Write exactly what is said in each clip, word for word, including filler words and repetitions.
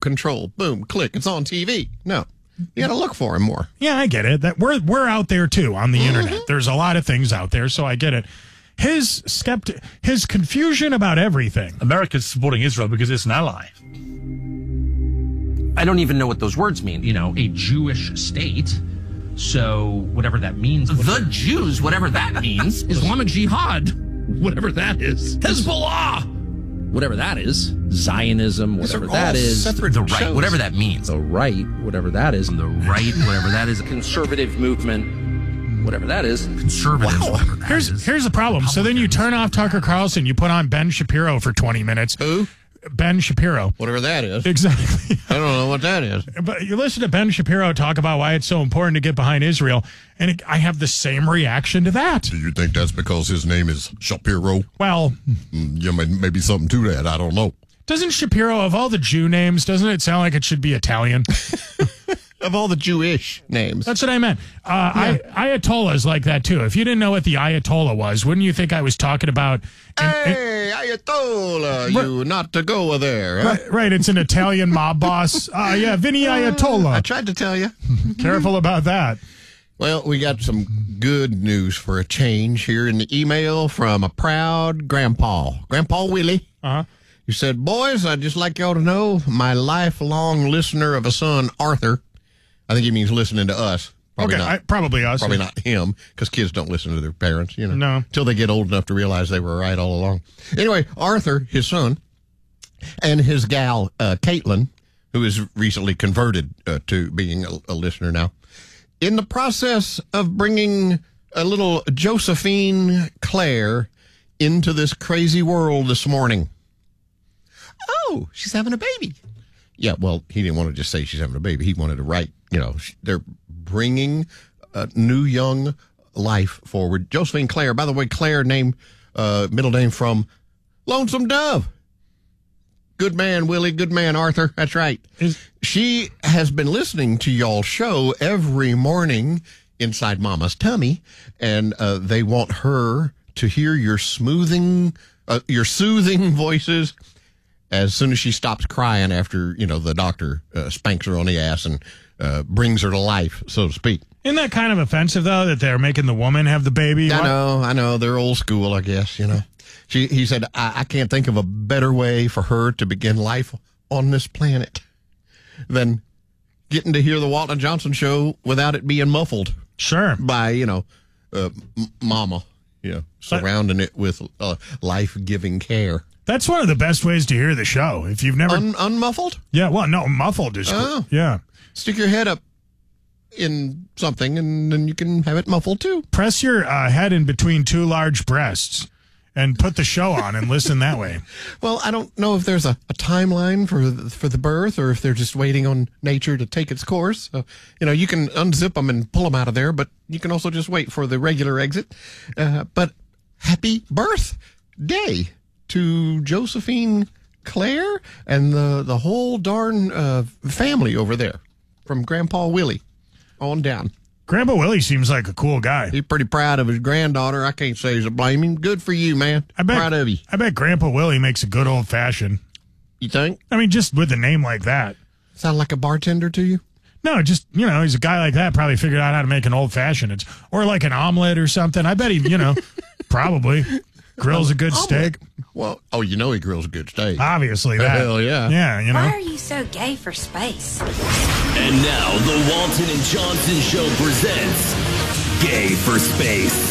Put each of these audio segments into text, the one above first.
control. Boom, click. It's on T V. No. You got to look for him more. Yeah, I get it. That we're we're out there too on the mm-hmm. internet. There's a lot of things out there, so I get it. His skeptic, his confusion about everything. America's supporting Israel because it's an ally. I don't even know what those words mean. You know, a Jewish state. So whatever that means. The Jews, whatever that means. Islamic Jihad, whatever that is. Hezbollah, whatever that is. Zionism, whatever that is. Separate the right, shows. Whatever that means. The right, whatever that is. The right, whatever that is. Conservative movement, whatever that is. Conservative, wow. whatever that here's, is. Here's the problem. So then you turn off Tucker Carlson, you put on Ben Shapiro for twenty minutes. Who? Ben Shapiro. Whatever that is. Exactly. I don't know what that is. But you listen to Ben Shapiro talk about why it's so important to get behind Israel, and it, I have the same reaction to that. Do you think that's because his name is Shapiro? Well, mm, yeah, maybe something to that. I don't know. Doesn't Shapiro, of all the Jew names, doesn't it sound like it should be Italian? Of all the Jewish names. That's what I meant. Uh, yeah. I, Ayatollah's like that, too. If you didn't know what the Ayatollah was, wouldn't you think I was talking about... An, hey, an, Ayatollah, right, you not to go there. Huh? Right, right, it's an Italian mob boss. Uh, yeah, Vinny Ayatollah. I tried to tell you. Careful about that. Well, we got some good news for a change here in the email from a proud grandpa. Grandpa Willie. Uh-huh. He said, boys, I'd just like y'all to know my lifelong listener of a son, Arthur. I think he means listening to us. Probably okay, not. I, probably us. Probably not him, because kids don't listen to their parents, you know. No. Until they get old enough to realize they were right all along. Anyway, Arthur, his son, and his gal, uh, Caitlin, who is recently converted uh, to being a, a listener now, in the process of bringing a little Josephine Claire into this crazy world this morning. Oh, she's having a baby. Yeah, well, he didn't want to just say she's having a baby. He wanted to write, you know, they're bringing a new young life forward. Josephine Claire, by the way, Claire, name, uh, middle name from Lonesome Dove. Good man, Willie. Good man, Arthur. That's right. Is- she has been listening to y'all's show every morning inside Mama's tummy, and uh, they want her to hear your smoothing, uh, your soothing voices as soon as she stops crying after, you know, the doctor uh, spanks her on the ass and uh, brings her to life, so to speak. Isn't that kind of offensive, though, that they're making the woman have the baby? I what? know, I know. They're old school, I guess, you know. She, he said, I, I can't think of a better way for her to begin life on this planet than getting to hear the Walton Johnson show without it being muffled. Sure. By, you know, uh, m- mama, you know, surrounding it with uh, life-giving care. That's one of the best ways to hear the show. If you've never... Un- unmuffled? Yeah, well, no, muffled is... Oh. Yeah. Stick your head up in something, and then you can have it muffled, too. Press your uh, head in between two large breasts and put the show on and listen that way. Well, I don't know if there's a, a timeline for the, for the birth or if they're just waiting on nature to take its course. So, you know, you can unzip them and pull them out of there, but you can also just wait for the regular exit. Uh, but happy birthday to Josephine Claire and the, the whole darn uh, family over there from Grandpa Willie on down. Grandpa Willie seems like a cool guy. He's pretty proud of his granddaughter. I can't say he's a blame him. Good for you, man. I bet, proud of you. I bet Grandpa Willie makes a good old fashioned. You think? I mean, just with a name like that. Sound like a bartender to you? No, just, you know, he's a guy like that, probably figured out how to make an old fashioned. It's, or like an omelet or something. I bet he, you know, probably grills a good Omelet. steak. Well, oh, you know he grills a good steak. Obviously, that. Hell yeah. Yeah, you know. Why are you so gay for space? And now the Walton and Johnson Show presents Gay for Space.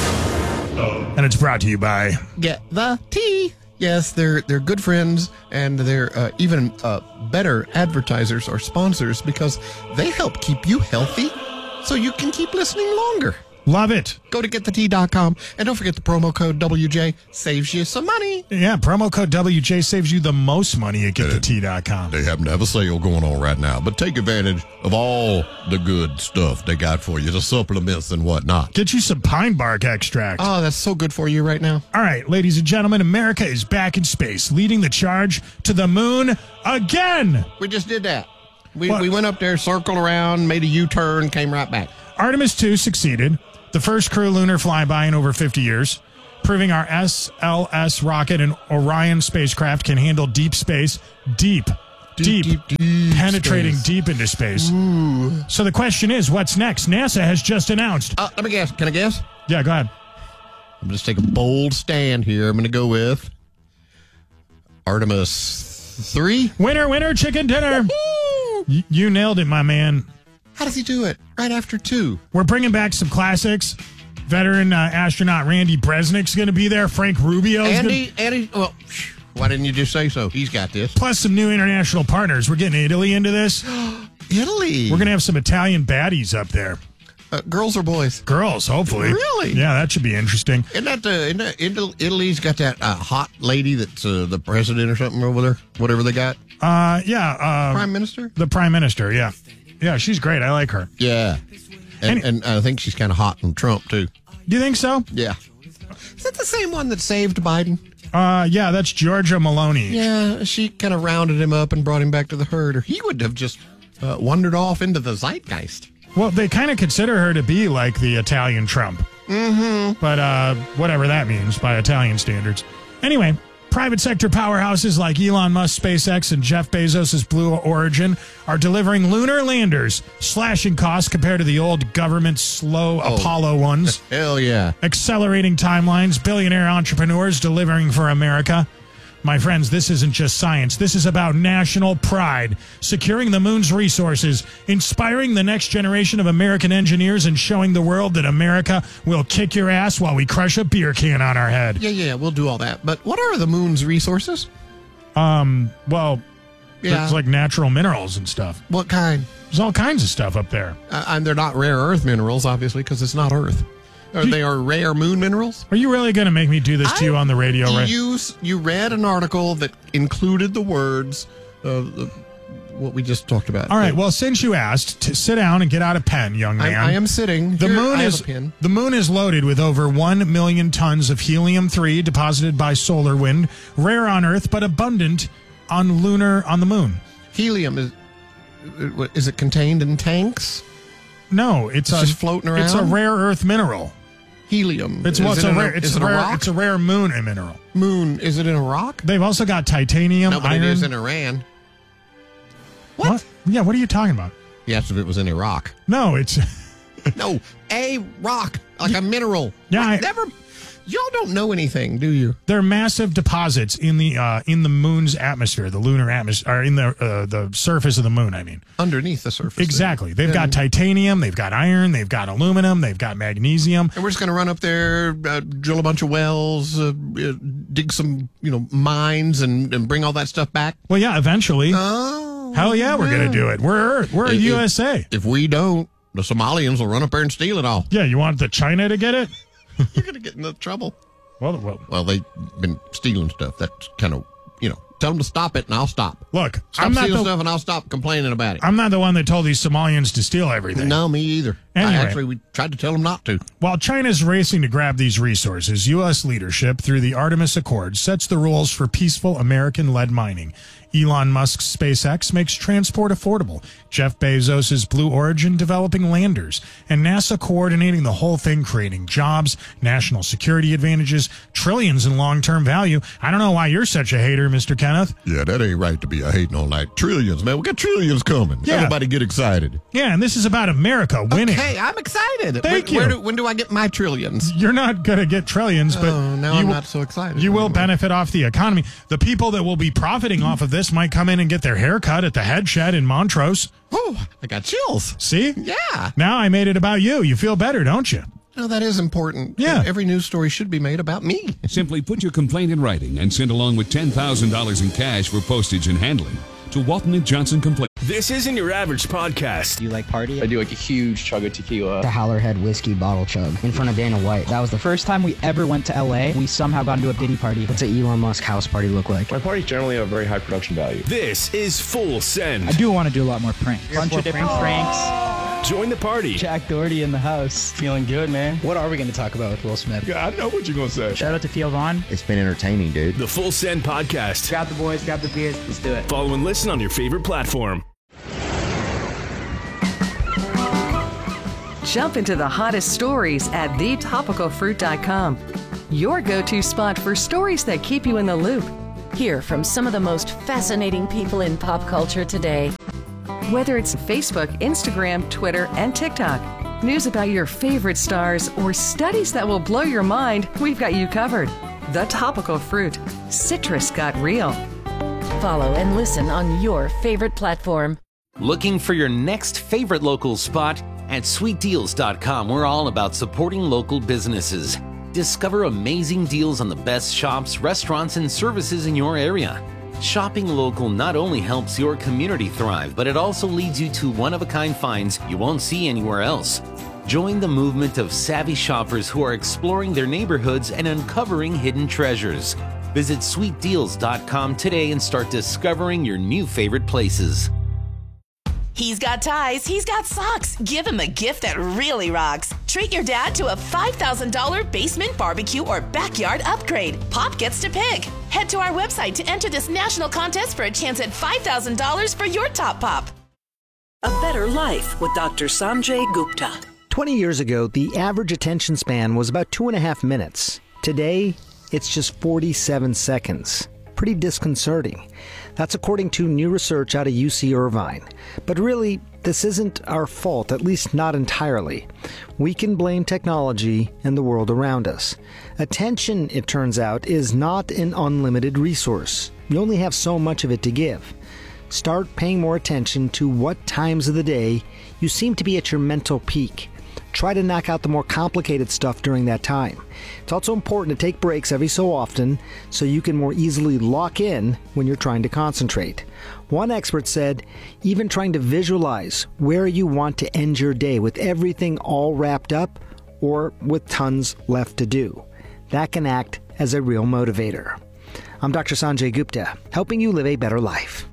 And it's brought to you by... Get the tea. Yes, they're they're good friends, and they're uh, even uh, better advertisers or sponsors because they help keep you healthy so you can keep listening longer. Love it. Go to get the tea dot com, and don't forget the promo code W J saves you some money. Yeah, promo code W J saves you the most money at get the tea dot com. They happen to have a sale going on right now, but take advantage of all the good stuff they got for you, the supplements and whatnot. Get you some pine bark extract. Oh, that's so good for you right now. All right, ladies and gentlemen, America is back in space, leading the charge to the moon again. We just did that. We, What? we went up there, circled around, made a U-turn, came right back. Artemis two succeeded, the first crew lunar flyby in over fifty years, proving our S L S rocket and Orion spacecraft can handle deep space, deep, Deep, deep, deep penetrating space. deep into space. Ooh. So the question is, what's next? NASA has just announced. Uh, let me guess. Can I guess? Yeah, go ahead. I'm going to take a bold stand here. I'm going to go with Artemis three. Winner, winner, chicken dinner. Y- you nailed it, my man. How does he do it? Right after two. We're bringing back some classics. Veteran uh, astronaut Randy Bresnick's going to be there. Frank Rubio's gonna- Andy, Andy, well, why didn't you just say so? He's got this. Plus some new international partners. We're getting Italy into this. Italy. We're going to have some Italian baddies up there. Uh, girls or boys? Girls, hopefully. Really? Yeah, that should be interesting. Isn't that, uh, isn't that Italy- Italy's got that uh, hot lady that's uh, the president or something over there? Whatever they got? Uh, yeah. Uh, Prime Minister? The Prime Minister, yeah. Yeah, she's great. I like her. Yeah. And, Any- and I think she's kind of hot on Trump, too. Do you think so? Yeah. Is that the same one that saved Biden? Uh, yeah, that's Giorgia Maloney. Yeah, she kind of rounded him up and brought him back to the herd, or he would have just uh, wandered off into the zeitgeist. Well, they kind of consider her to be like the Italian Trump. Mm-hmm. But uh, whatever that means by Italian standards. Anyway, private sector powerhouses like Elon Musk, SpaceX, and Jeff Bezos' Blue Origin are delivering lunar landers, slashing costs compared to the old government slow Oh. Apollo ones, Hell yeah. accelerating timelines, billionaire entrepreneurs delivering for America. My friends, this isn't just science. This is about national pride, securing the moon's resources, inspiring the next generation of American engineers, and showing the world that America will kick your ass while we crush a beer can on our head. Yeah, yeah, we'll do all that. But what are the moon's resources? Um, well, Yeah. it's like natural minerals and stuff. What kind? There's all kinds of stuff up there. Uh, and they're not rare earth minerals, obviously, because it's not Earth. Or they are rare moon minerals. Are you really going to make me do this to you on the radio, right? You, s- you read an article that included the words, uh, the, what we just talked about. All right, well, since you asked, to sit down and get out a pen, young I, man. I am sitting. The Here, moon I have is a pin. the moon is loaded with over one million tons of helium three deposited by solar wind, rare on Earth but abundant on lunar on the moon. Helium is uh, is it contained in tanks? No, it's, It's a, just floating around? It's a rare Earth mineral. Helium. It's Is what's it a in rare. It's is a it a rare. rock? It's a rare moon mineral. Moon. Is it in a rock? They've also got titanium, No, but iron. it is in Iran. what? Yeah, what are you talking about? Yes, if it was in Iraq. No, it's No, a rock, like a mineral. Yeah, I I- never. Y'all don't know anything, do you? they're massive deposits in the uh, in the moon's atmosphere, the lunar atmosphere, or in the uh, the surface of the moon. I mean, Underneath the surface. exactly. They've got And- titanium, they've got iron, they've got aluminum, they've got magnesium. And we're just going to run up there, uh, drill a bunch of wells, uh, uh, dig some, you know, mines, and, and bring all that stuff back. Well, yeah, eventually. Oh, Hell yeah, we're gonna do it. We're we're If- U S A. If we don't, the Somalians will run up there and steal it all. Yeah, you want the China to get it? You're going to get into trouble. Well, well, Well, they've been stealing stuff. That's kind of, you know, tell them to stop it, and I'll stop. look, Stop I'm not stealing the stuff, and I'll stop complaining about it. I'm not the one that told these Somalians to steal everything. No, me either. Anyway. I actually, we tried to tell them not to. While China's racing to grab these resources, U S leadership, through the Artemis Accord, sets the rules for peaceful American-led mining. Elon Musk's SpaceX makes transport affordable. Jeff Bezos' Blue Origin developing landers. And NASA coordinating the whole thing, creating jobs, national security advantages, trillions in long-term value. I don't know why you're such a hater, Mister Kenneth. Yeah, that ain't right to be a hating all night. Trillions, man. We got trillions coming. Yeah. Everybody get excited. Yeah, and this is about America winning. Okay, I'm excited. Thank when, you. Where do, when do I get my trillions? You're not going to get trillions, but Oh, now you I'm will- not so excited You will anymore. benefit off the economy. The people that will be profiting off of this might come in and get their hair cut at the head shed in Montrose. Oh, I got chills. See? Yeah. Now I made it about you. You feel better, don't you? No, that is important. Yeah. Every news story should be made about me. Simply put your complaint in writing and send along with ten thousand dollars in cash for postage and handling to Walton and Johnson Complaint. This isn't your average podcast. Do you like party? I do like a huge chug of tequila. The Howlerhead whiskey bottle chug in front of Dana White. That was the first time we ever went to L A. We somehow got into a Diddy party. What's an Elon Musk house party look like? My parties generally have very high production value. This is Full Send. I do want to do a lot more pranks. Bunch of different pranks. Join the party. Jack Doherty in the house. Feeling good, man. What are we going to talk about with Will Smith? Yeah, I know what you're going to say. Shout out to Theo Vaughn. It's been entertaining, dude. The Full Send podcast. Grab the boys, grab the beers. Let's do it. Follow and listen on your favorite platform. Jump into the hottest stories at the topical fruit dot com. Your go-to spot for stories that keep you in the loop. Hear from some of the most fascinating people in pop culture today. Whether it's Facebook, Instagram, Twitter, and TikTok, news about your favorite stars, or studies that will blow your mind, we've got you covered. The Topical Fruit. Citrus got real. Follow and listen on your favorite platform. Looking for your next favorite local spot? At sweet deals dot com, we're all about supporting local businesses. Discover amazing deals on the best shops, restaurants, and services in your area. Shopping local not only helps your community thrive, but it also leads you to one-of-a-kind finds you won't see anywhere else. Join the movement of savvy shoppers who are exploring their neighborhoods and uncovering hidden treasures. Visit sweet deals dot com today and start discovering your new favorite places. He's got ties, he's got socks. Give him a gift that really rocks. Treat your dad to a five thousand dollars basement barbecue or backyard upgrade. Pop gets to pick. Head to our website to enter this national contest for a chance at five thousand dollars for your top pop. A Better Life with Doctor Sanjay Gupta. twenty years ago, the average attention span was about two and a half minutes. Today, it's just forty-seven seconds. Pretty disconcerting. That's according to new research out of U C Irvine. But really, this isn't our fault, at least not entirely. We can blame technology and the world around us. Attention, it turns out, is not an unlimited resource. You only have so much of it to give. Start paying more attention to what times of the day you seem to be at your mental peak. Try to knock out the more complicated stuff during that time. It's also important to take breaks every so often so you can more easily lock in when you're trying to concentrate. One expert said, even trying to visualize where you want to end your day with everything all wrapped up or with tons left to do. That can act as a real motivator. I'm Doctor Sanjay Gupta, helping you live a better life.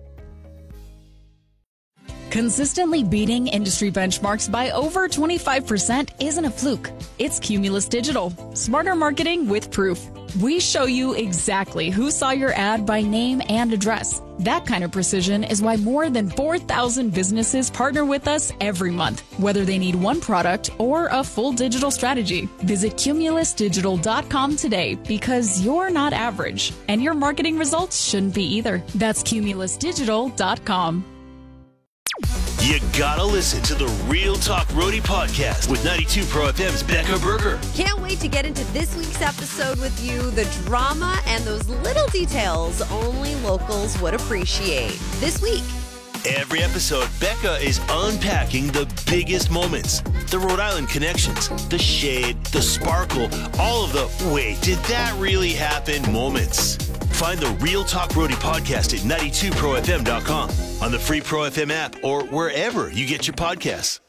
Consistently beating industry benchmarks by over twenty-five percent isn't a fluke. It's Cumulus Digital. Smarter marketing with proof. We show you exactly who saw your ad by name and address. That kind of precision is why more than four thousand businesses partner with us every month, whether they need one product or a full digital strategy. Visit cumulus digital dot com today because you're not average, and your marketing results shouldn't be either. That's cumulus digital dot com. You gotta listen to the Real Talk Roadie podcast with ninety-two Pro F M's Becca Berger. Can't wait to get into this week's episode with you. The drama and those little details only locals would appreciate. This week. Every episode, Becca is unpacking the biggest moments, the Rhode Island connections, the shade, the sparkle, all of the wait, did that really happen moments. Find the Real Talk Roadie podcast at ninety-two pro f m dot com, on the free Pro F M app, or wherever you get your podcasts.